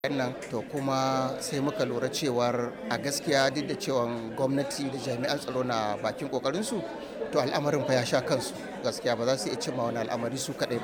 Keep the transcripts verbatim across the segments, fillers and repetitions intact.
nan to kuma sai muka lura cewar a gaskiya duk da cewa gwamnati da jami'an tsaro na bakin kokarinsu to al'amarin fa ya sha kansu gaskiya ba za su iya cimma wani al'amari su kadai ba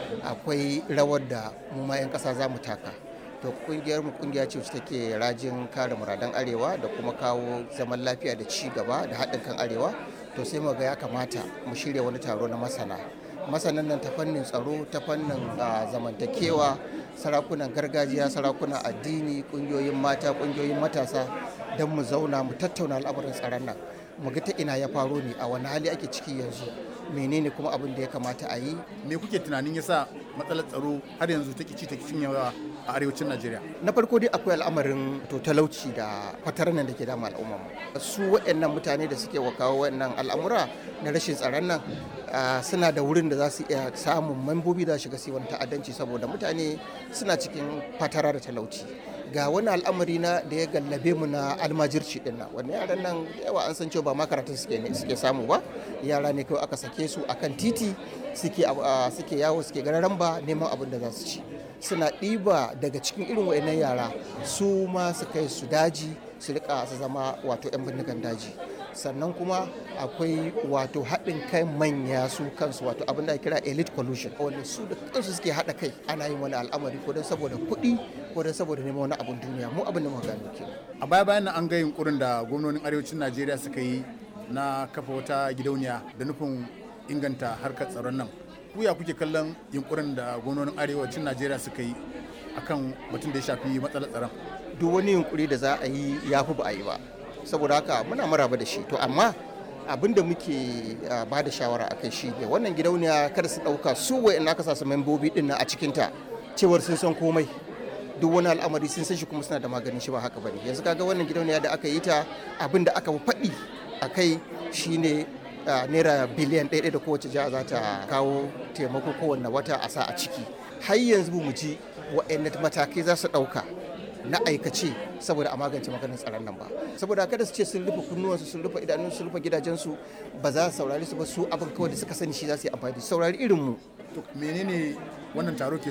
akwai rawar da mu ma 'yan kasa za mu taka to kungiyar mu kungiya ce wacce take rajin kare muradan arewa da kuma kawo zaman lafiya da ci gaba da haɗin kan arewa to sai mu ga ya kamata mu shirya wani taro na masana masanan nan ta fannin tsaro ta fannin zamantakewa sarakunan gargajiya sarakunan addini kungiyoyin mata kungiyoyin matasa don mu zauna mu tattauna al'amarin tsaron nan mu ga ta ina ya faro ne a wani hali ake ciki yanzu menene kuma abin da ya kamata a yi. Me kuke tunanin yasa matsalar tsaro har yanzu take ci take cinyewa a arewacin Najeriya? Na farko dai akwai al'amarin to talauci da fatarar nan da ke dama al'umma su waɗannan mutane da suke kawo waɗannan al'amura na rashin tsaron nan suna da wurin da za su iya samun mambobi da shiga siwan ta'addanci saboda mutane suna cikin fatara da talauci ga wani al'amari na da ya gallabe mu na almajirci din nan wannan yaran nan da yawa an san cewa ba makaratun suke ne suke samu ba yara ne kawai aka sake su akan titi suke suke yawo suke gararan ba neman abin da za su ci suna ɗiba daga cikin irin wayannan yara su ma su kai su daji su rika su zama wato 'yan bindigan daji sannan kuma akwai wato haɗin kai manya su kansu wato abin da kira elite collusion wanda su da kansu suke haɗa kai ana yin wani al'amari ko don saboda kuɗi ko don saboda neman wani abin duniya mu abin da muka gano ke. A baya bayan nan an ga yunkurin da gwamnonin arewacin Najeriya suka yi na kafa wata gidauniya da nufin inganta harkar tsaron nan. Ku ya kuke kallon yunkurin da gwamnonin arewacin Najeriya suka yi akan batun da ya shafi matsalar tsaron? Duk wani yunkuri da za a yi ya fi ba a yi ba. Saboda haka muna maraba da shi to amma abin da muke ba da shawara a kai shi ne wannan gidauniya kada su ɗauka su wa'in aka sa su membobi ɗin nan a cikinta cewar sun san komai duk wani al'amari sun san shi kuma suna da maganin shi ba haka bane yanzu kaga wannan gidauniya da aka yi ta abin da aka faɗi a kai shine naira biliyan ɗaya da kowace jiha za ta kawo taimako kowanne wata a sa a ciki har yanzu mu ji wa'in matakai za su ɗauka na aikace saboda a magance maganin tsaron nan ba saboda kada su ce sun rufe kunnuwansu sun rufe idanunsu sun rufe gidajensu ba za su saurari su ba su abin kawai da suka sani shi za su yi amfani da saurari irin mu. To menene wannan taro ke